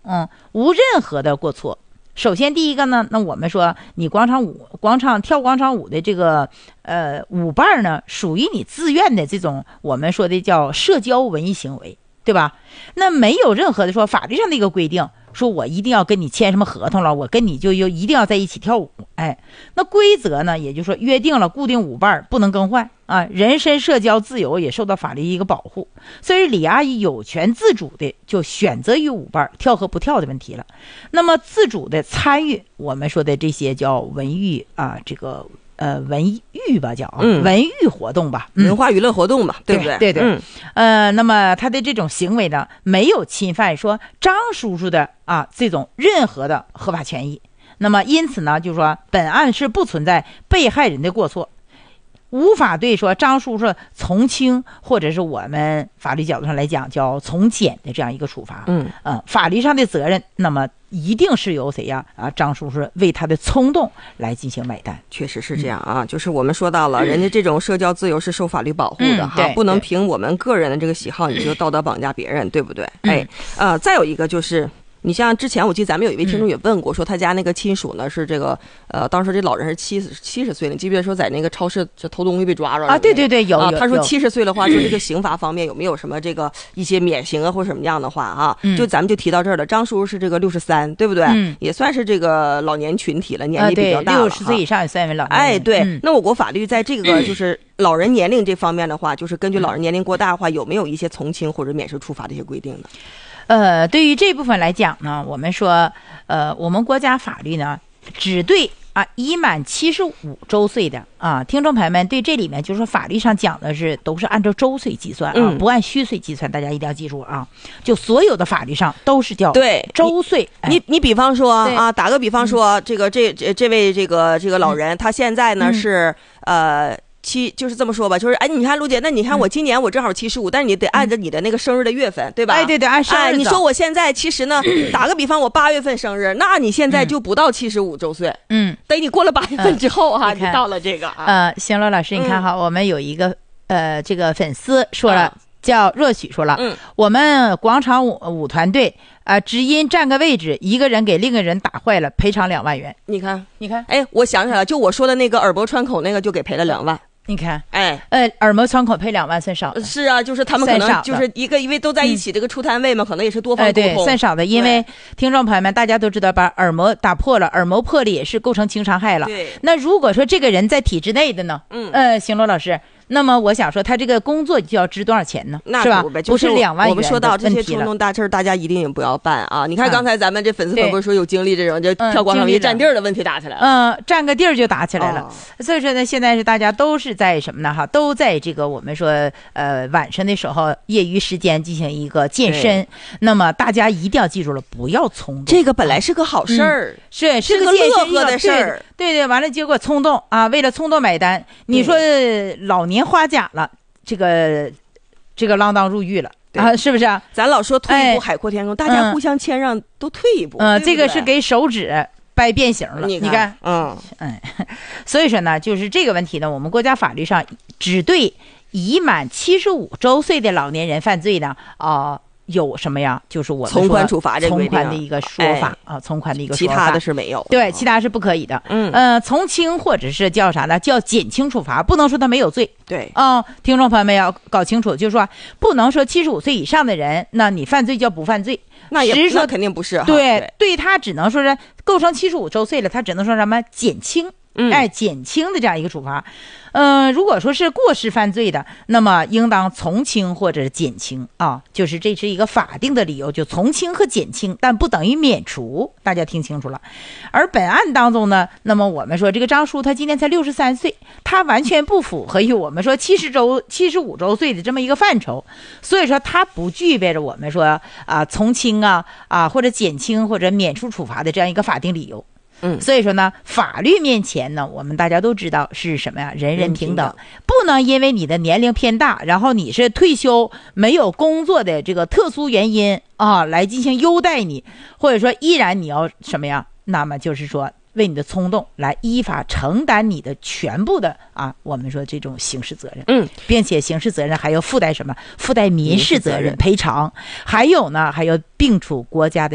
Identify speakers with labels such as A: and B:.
A: 无任何的过错。首先第一个呢，那我们说你跳广场舞的这个舞伴呢，属于你自愿的这种我们说的叫社交文艺行为，对吧？那没有任何的说法律上的一个规定，说我一定要跟你签什么合同了，我跟你就一定要在一起跳舞。那规则呢，也就是说约定了固定舞伴不能更换啊，人身社交自由也受到法律一个保护，所以李阿姨有权自主的就选择与舞伴跳和不跳的问题了。那么自主的参与我们说的这些叫文娱啊，这个文娱吧，叫文娱活动吧，
B: 文化娱乐活动吧，对不对？
A: 对。那么他的这种行为呢，没有侵犯说张叔叔的这种任何的合法权益。那么因此呢，就是说本案是不存在被害人的过错，无法对说张叔叔从轻，或者是我们法律角度上来讲叫从简的这样一个处罚。法律上的责任，那么一定是由谁呀？张叔叔为他的冲动来进行买单。
B: 确实是这样啊，就是我们说到了，人家这种社交自由是受法律保护的哈，不能凭我们个人的这个喜好你就道德绑架别人，对不对？再有一个就是。你像之前我记得咱们有一位听众也问过，说他家那个亲属呢是这个当时这老人是70岁了，你记不记得说在那个超市就偷东西被抓着了
A: 对，有
B: 他说70岁的话，说这个刑罚方面有没有什么这个一些免刑啊或者什么样的话就咱们就提到这儿了。张叔是这个63，对不对？也算是这个老年群体了，年纪比较大了，60
A: 岁以上也算为老年。
B: 对。那我国法律在这个就是老人年龄这方面的话，就是根据老人年龄过大的话，有没有一些从轻或者免受处罚的一些规定呢？
A: 对于这部分来讲呢，我们说，我们国家法律呢，只对已满75周岁的听众朋友们，对这里面就是说法律上讲的是都是按照周岁计算不按虚岁计算，大家一定要记住就所有的法律上都是叫周岁。
B: 你比方说打个比方说，这位这个老人，他现在呢是就是这么说吧，就是你看卢姐，那你看我今年我正好75，但是你得按照你的那个生日的月份，对吧？
A: 对，按生日。
B: 你说我现在其实呢，打个比方，我8月份生日，那你现在就不到75周岁，等你过了8月份之后你到了这个
A: 行了，老师，你看我们有一个这个粉丝说了。叫若许说了，我们广场舞团队只因占个位置，一个人给另一个人打坏了，赔偿2万元。你看，
B: 我想起来了，就我说的那个耳膜穿口那个，就给赔了2万。
A: 你看，耳膜穿口赔2万算少的。
B: 是啊，就是他们可能就是因为都在一起，这个出摊位嘛，可能也是多方沟通。
A: 算少的，因为听众朋友们大家都知道，把耳膜打破了，耳膜破裂也是构成轻伤害了。
B: 对。
A: 那如果说这个人在体制内的呢？邢罗老师。那么我想说，他这个工作就要值多少钱呢？是吧？不是2万元。
B: 我们说到这些冲动大事，大家一定也不要办你看刚才咱们这粉丝朋友说有经历这种，就跳广场舞占地儿的问题打起来了。
A: 占个地儿就打起来了。所以说呢，现在是大家都是在什么呢？都在这个我们说晚上的时候业余时间进行一个健身。那么大家一定要记住了，不要冲动。
B: 这个本来是个好事儿，
A: 是
B: 个乐呵的事儿。
A: 对，完了结果冲动为了冲动买单。你说老年花甲了，这个锒铛入狱了是不是？
B: 咱老说退一步海阔天空，大家互相谦让，都退一步。
A: 这个是给手指掰变形了。你看，所以说呢，就是这个问题呢，我们国家法律上只对已满75周岁的老年人犯罪呢有什么呀？就是我们说
B: 从宽处罚这
A: 从宽的一个说法从宽的一个说法，
B: 其他的是没有。
A: 对，其他是不可以的。从轻或者是叫啥呢？叫减轻处罚，不能说他没有罪。
B: 对，
A: 听众朋友们要搞清楚，就是说不能说75岁以上的人，那你犯罪叫不犯罪，
B: 那肯定不是。
A: 对他只能说是构成75周岁了，他只能说什么减轻。减轻的这样一个处罚。如果说是过失犯罪的，那么应当从轻或者减轻就是这是一个法定的理由，就从轻和减轻，但不等于免除，大家听清楚了。而本案当中呢，那么我们说这个张叔他今年才63岁，他完全不符合于我们说75周岁的这么一个范畴，所以说他不具备着我们说从轻或者减轻或者免除处罚的这样一个法定理由。所以说呢，法律面前呢，我们大家都知道是什么呀？人人平等，不能因为你的年龄偏大，然后你是退休没有工作的这个特殊原因来进行优待你，或者说依然你要什么呀？那么就是说为你的冲动来依法承担你的全部的我们说这种刑事责任。并且刑事责任还要附带什么？附带民事责任赔偿，还有呢，还要并处国家的